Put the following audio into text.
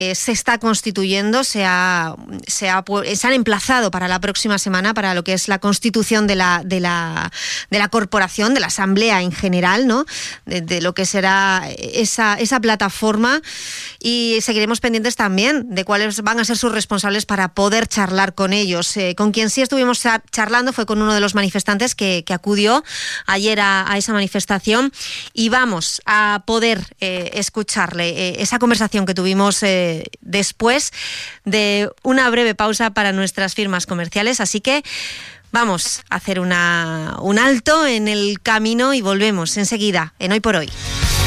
se está constituyendo, se han emplazado para la próxima semana para lo que es la constitución de la corporación, de la asamblea en general, ¿no? De lo que será esa plataforma, y seguiremos pendientes también de cuáles van a ser sus responsables para poder charlar con ellos. Con quien sí estuvimos charlando fue con uno de los manifestantes que acudió ayer a esa manifestación, y vamos a poder escucharle esa conversación que tuvimos después de una breve pausa para nuestras firmas comerciales. Así que vamos a hacer un alto en el camino y volvemos enseguida en Hoy por Hoy.